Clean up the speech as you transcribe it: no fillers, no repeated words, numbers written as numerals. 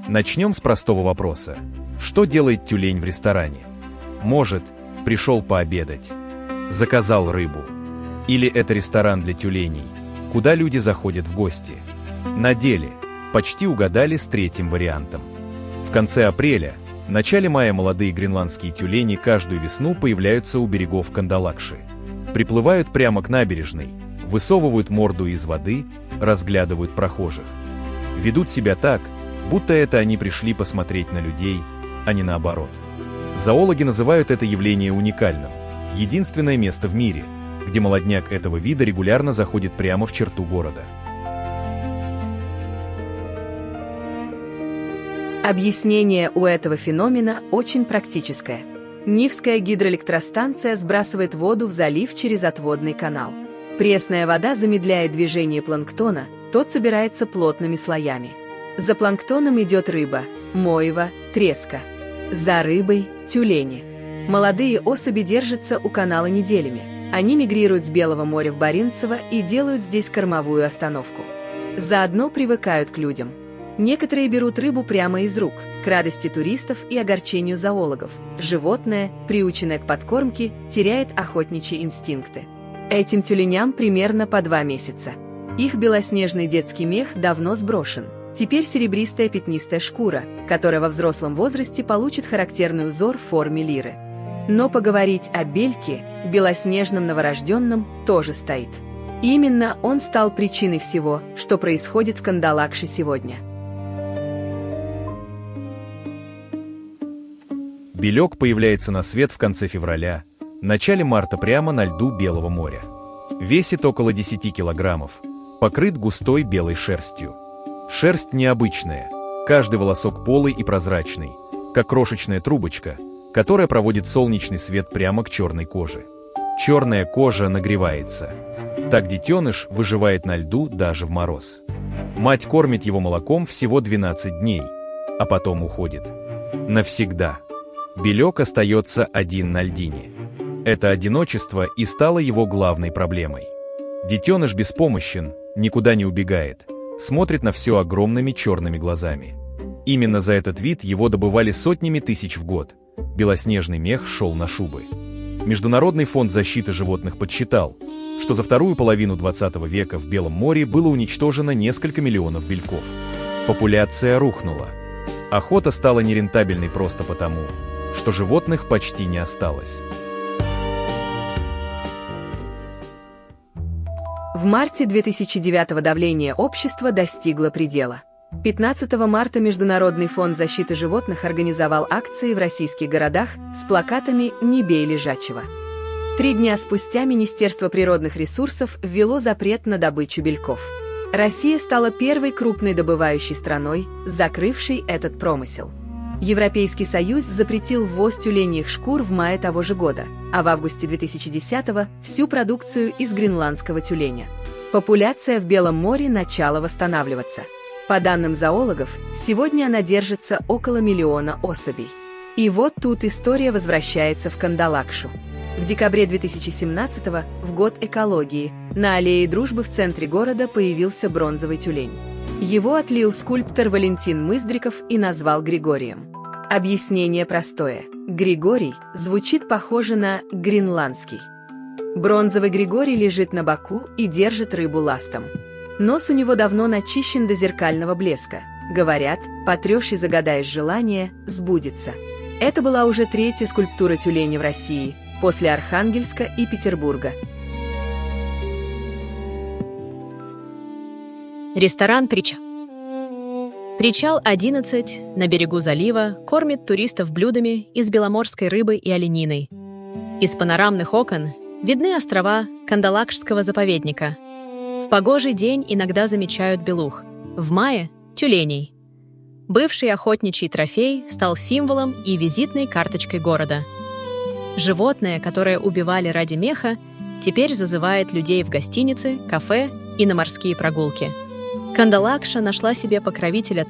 Начнем с простого вопроса. Что делает тюлень в ресторане? Может, пришел пообедать, заказал рыбу. Или это ресторан для тюленей, куда люди заходят в гости? На деле почти угадали с третьим вариантом. В конце апреля, начале мая молодые гренландские тюлени каждую весну появляются у берегов Кандалакши. Приплывают прямо к набережной, высовывают морду из воды, разглядывают прохожих. Ведут себя так, будто это они пришли посмотреть на людей, а не наоборот. Зоологи называют это явление уникальным. Единственное место в мире, где молодняк этого вида регулярно заходит прямо в черту города. Объяснение у этого феномена очень практическое. Нивская гидроэлектростанция сбрасывает воду в залив через отводный канал. Пресная вода замедляет движение планктона, тот собирается плотными слоями. За планктоном идет рыба, мойва, треска. За рыбой – тюлени. Молодые особи держатся у канала неделями. Они мигрируют с Белого моря в Баренцево и делают здесь кормовую остановку. Заодно привыкают к людям. Некоторые берут рыбу прямо из рук, к радости туристов и огорчению зоологов. Животное, приученное к подкормке, теряет охотничьи инстинкты. Этим тюленям примерно по 2 месяца. Их белоснежный детский мех давно сброшен. Теперь серебристая пятнистая шкура, которая во взрослом возрасте получит характерный узор в форме лиры. Но поговорить о бельке, белоснежном новорожденном, тоже стоит. Именно он стал причиной всего, что происходит в Кандалакше сегодня. Белек появляется на свет в конце февраля, начале марта прямо на льду Белого моря. Весит около 10 килограммов, покрыт густой белой шерстью. Шерсть необычная, каждый волосок полый и прозрачный, как крошечная трубочка, которая проводит солнечный свет прямо к черной коже. Черная кожа нагревается. Так детеныш выживает на льду даже в мороз. Мать кормит его молоком всего 12 дней, а потом уходит. Навсегда. Белек остается один на льдине. Это одиночество и стало его главной проблемой. Детеныш беспомощен, никуда не убегает, смотрит на все огромными черными глазами. Именно за этот вид его добывали сотнями тысяч в год. Белоснежный мех шел на шубы. Международный фонд защиты животных подсчитал, что за вторую половину 20 века в Белом море было уничтожено несколько миллионов бельков. Популяция рухнула. Охота стала нерентабельной просто потому, что животных почти не осталось. В марте 2009 давление общества достигло предела. 15 марта Международный фонд защиты животных организовал акции в российских городах с плакатами «Не бей лежачего». 3 дня спустя Министерство природных ресурсов ввело запрет на добычу бельков. Россия стала первой крупной добывающей страной, закрывшей этот промысел. Европейский Союз запретил ввоз тюленьих шкур в мае того же года, а в августе 2010-го всю продукцию из гренландского тюленя. Популяция в Белом море начала восстанавливаться. По данным зоологов, сегодня она держится около 1 миллиона особей. И вот тут история возвращается в Кандалакшу. В декабре 2017-го, в год экологии, на аллее Дружбы в центре города появился бронзовый тюлень. Его отлил скульптор Валентин Мыздриков и назвал Григорием. Объяснение простое. Григорий звучит похоже на гренландский. Бронзовый Григорий лежит на боку и держит рыбу ластом. Нос у него давно начищен до зеркального блеска. Говорят, потрешь и загадаешь желание, сбудется. Это была уже 3-я скульптура тюленя в России, после Архангельска и Петербурга. Ресторан «Причал». Причал 11 на берегу залива кормит туристов блюдами из беломорской рыбы и олениной. Из панорамных окон видны острова Кандалакшского заповедника. В погожий день иногда замечают белух, в мае – тюленей. Бывший охотничий трофей стал символом и визитной карточкой города. Животное, которое убивали ради меха, теперь зазывает людей в гостиницы, кафе и на морские прогулки. Кандалакша нашла себе покровителя